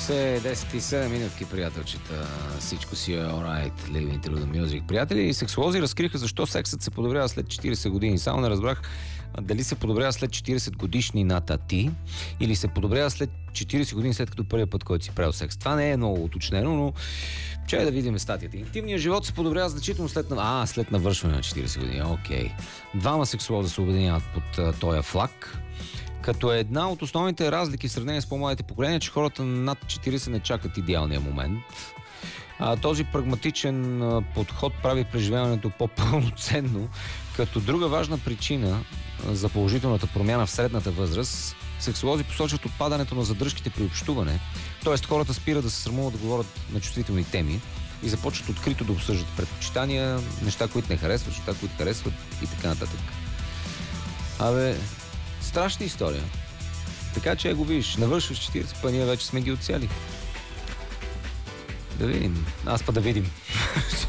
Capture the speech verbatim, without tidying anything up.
се десет и седем минутки, приятелчета. Всичко си е alright. Living through the music. Приятели и сексолози разкриха защо сексът се подобрява след четирийсет години. Само не разбрах дали се подобрява след четирийсет годишнината ти или се подобрява след четирийсет години след като първият път, който си правил секс. Това не е много уточнено, но чай да видим статията. Интимният живот се подобрява значително след, а, след навършване на четирийсет години. Окей. Okay. Двама сексолози се обединяват под uh, този флаг. Като е една от основните разлики в сравнение с по-младите поколения, че хората над четирийсет не чакат идеалния момент. А, този прагматичен а, подход прави преживяването по-пълноценно. Като друга важна причина а, за положителната промяна в средната възраст, сексолози посочват отпадането на задръжките при общуване, т.е. хората спират да се срамуват да говорят на чувствителни теми и започват открито да обсъждат предпочитания, неща, които не харесват, неща, които харесват и така нататък. Абе, страшна история. Така че го видиш, навършваш четирийсет, па ние вече сме ги отцели. Да видим. Аз па да видим.